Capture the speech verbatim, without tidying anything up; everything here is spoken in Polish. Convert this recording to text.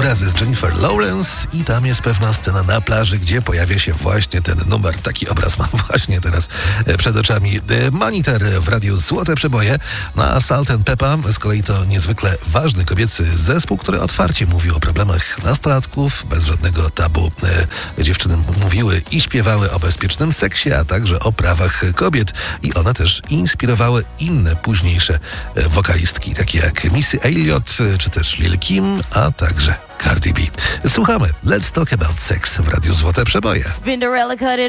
razy z Jennifer Lawrence i tam jest pewna scena na plaży, gdzie pojawia się właśnie ten numer. Taki obraz mam właśnie teraz przed oczami. Monitor w radiu Złote Przeboje. No a Salt and Peppa z kolei to niezwykle ważny kobiecy zespół, który otwarcie mówił o problemach nastolatków, bez żadnego tabu. Dziewczyny mówiły i śpiewały o bezpiecznym seksie, a także o prawach kobiet. I one też inspirowały inne późniejsze wokalistki, takie jak Missy Elliott, czy też Lil Kim, a także Cardi B. Słuchamy Let's Talk About Sex w radiu Złote Przeboje. Spinderella cut it